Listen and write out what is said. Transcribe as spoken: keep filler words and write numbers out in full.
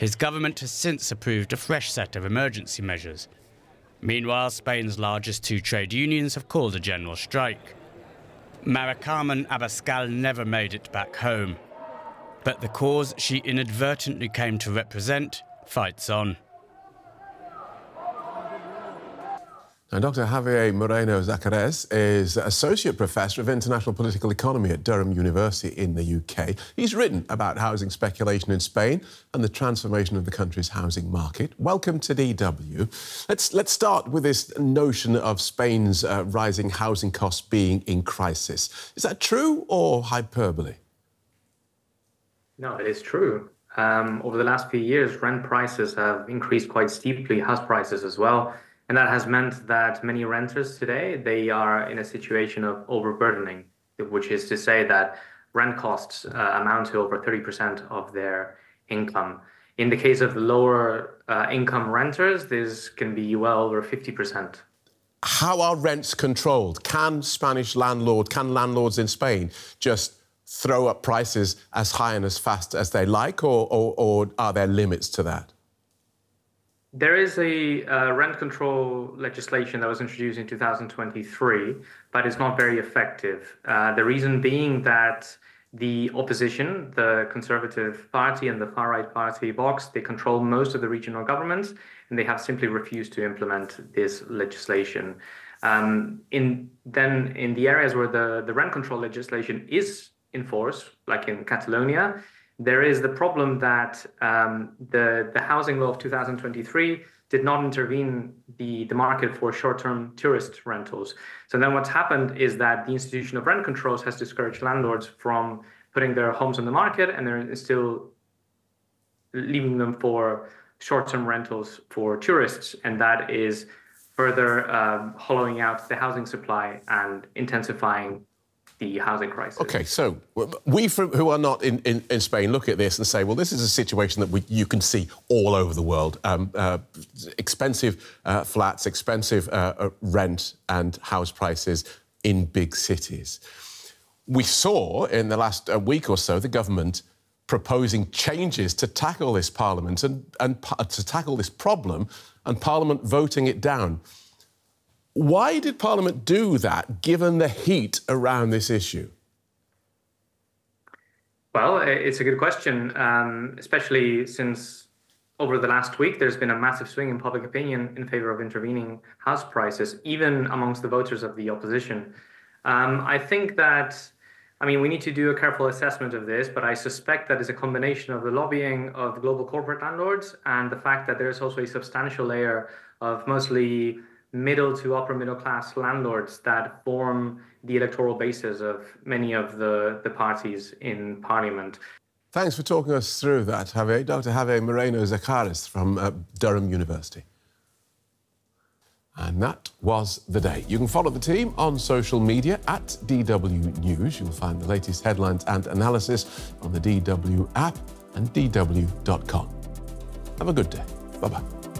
His government has since approved a fresh set of emergency measures. Meanwhile, Spain's largest two trade unions have called a general strike. Mara Carmen Abascal never made it back home, but the cause she inadvertently came to represent fights on. And Doctor Javier Moreno-Zacares is Associate Professor of International Political Economy at Durham University in the U K. He's written about housing speculation in Spain and the transformation of the country's housing market. Welcome to D W. Let's, let's start with this notion of Spain's uh, rising housing costs being in crisis. Is that true or hyperbole? No, it is true. Um, over the last few years, rent prices have increased quite steeply, house prices as well. And that has meant that many renters today, they are in a situation of overburdening, which is to say that rent costs uh, amount to over thirty percent of their income. In the case of the lower uh, income renters, this can be well over fifty percent. How are rents controlled? Can Spanish landlord, can landlords in Spain just throw up prices as high and as fast as they like, or, or, or are there limits to that? There is a uh, rent control legislation that was introduced in two thousand twenty-three, but it's not very effective. Uh, the reason being that the opposition, the Conservative Party and the far-right party Vox, they control most of the regional governments, and they have simply refused to implement this legislation. Um, in then, in the areas where the, the rent control legislation is enforced, like in Catalonia, there is the problem that um, the, the housing law of two thousand twenty-three did not intervene the, the market for short-term tourist rentals. So then what's happened is that the institution of rent controls has discouraged landlords from putting their homes on the market, and they're still leaving them for short-term rentals for tourists. And that is further um, hollowing out the housing supply and intensifying the housing crisis. OK, so we from, who are not in, in, in Spain look at this and say, well, this is a situation that we, you can see all over the world. Um, uh, expensive uh, flats, expensive uh, rent and house prices in big cities. We saw in the last uh, week or so the government proposing changes to tackle this Parliament and, and to tackle this problem, and Parliament voting it down. Why did Parliament do that, given the heat around this issue? Well, it's a good question, um, especially since over the last week, there's been a massive swing in public opinion in favor of intervening house prices, even amongst the voters of the opposition. Um, I think that, I mean, we need to do a careful assessment of this, but I suspect that it's a combination of the lobbying of global corporate landlords and the fact that there's also a substantial layer of mostly middle to upper middle class landlords that form the electoral basis of many of the, the parties in Parliament. Thanks for talking us through that, Javier. Doctor Javier Moreno-Zacares from uh, Durham University. And that was the day. You can follow the team on social media at D W News. You'll find the latest headlines and analysis on the D W app and D W dot com. Have a good day. Bye-bye.